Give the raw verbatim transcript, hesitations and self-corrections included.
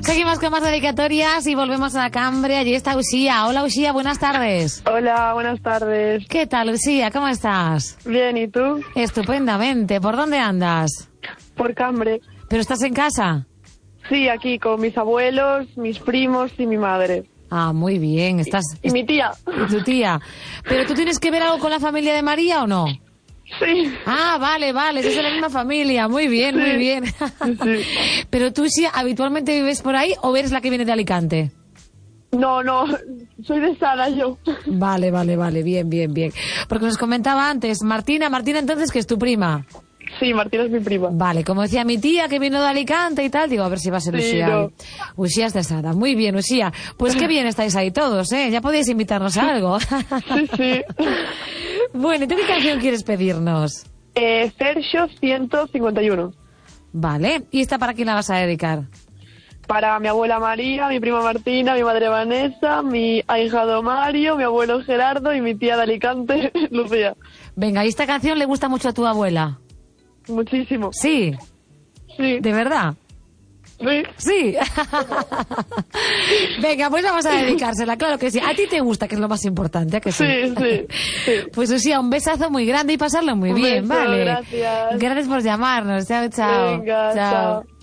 Seguimos con más dedicatorias y volvemos a la Cambre. Allí está Uxía. Hola, Uxía, buenas tardes. Hola, buenas tardes. ¿Qué tal, Uxía? ¿Cómo estás? Bien, ¿y tú? Estupendamente. ¿Por dónde andas? Por Cambre. ¿Pero estás en casa? Sí, aquí con mis abuelos, mis primos y mi madre. Ah, muy bien. Estás... Y, y mi tía. Y tu tía. ¿Pero tú tienes que ver algo con la familia de María o no? Sí. Ah, vale, vale, es de la misma familia, muy bien, sí. muy bien. Sí. Pero tú sí, ¿habitualmente vives por ahí o eres la que viene de Alicante? No, no, soy de Sara yo. Vale, vale, vale, bien, bien, bien. Porque nos comentaba antes, Martina, Martina entonces que es tu prima. Sí, Martina es mi prima. Vale, como decía mi tía que vino de Alicante y tal, digo, a ver si va a ser sí, Uxía. No. Uxía es de Sara, muy bien, Uxía. Pues qué bien estáis ahí todos, ¿eh? Ya podéis invitarnos a algo. Sí, sí. Bueno, ¿y tú qué canción quieres pedirnos? Eh, Sergio ciento cincuenta y uno. Vale, ¿y esta para quién la vas a dedicar? Para mi abuela María, mi prima Martina, mi madre Vanessa, mi ahijado Mario, mi abuelo Gerardo y mi tía de Alicante, Lucía. Venga, ¿y esta canción le gusta mucho a tu abuela? Muchísimo. Sí. Sí. ¿De verdad? Sí. Sí. Venga, pues vamos a dedicársela, claro que sí. A ti te gusta, que es lo más importante, ¿a que sí? Sí, sí, sí. Pues Uxía, un besazo muy grande y pasarlo muy un bien, beso, ¿vale? Gracias. Gracias por llamarnos. Chao, chao. Venga, chao. chao.